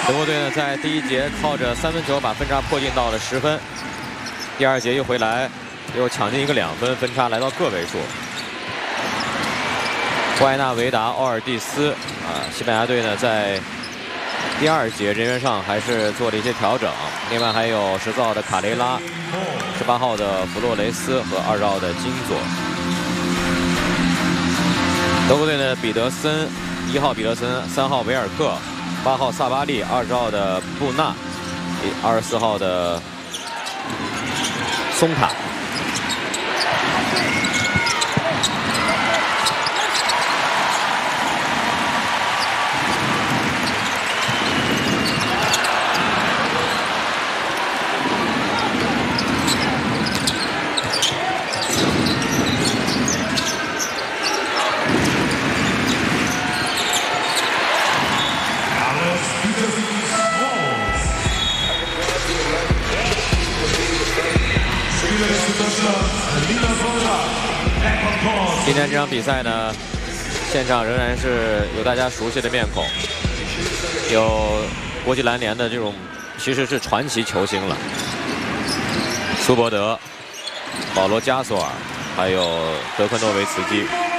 德国队呢，在第一节靠着3分球把分差迫近到了10分，第二节又回来，又抢进一个2分，分差来到个位数。布埃纳维达、奥尔蒂斯西班牙队呢在第二节人员上还是做了一些调整，另外还有14号的卡雷拉、18号的弗洛雷斯和20号的金佐。德国队的彼得森、1号彼得森、3号维尔克、8号萨巴利、20号的布纳、24号的松塔。今天这场比赛呢，现场仍然是有大家熟悉的面孔，有国际篮联的这种其实是传奇球星了，苏伯德、保罗加索尔，还有德克诺维茨基。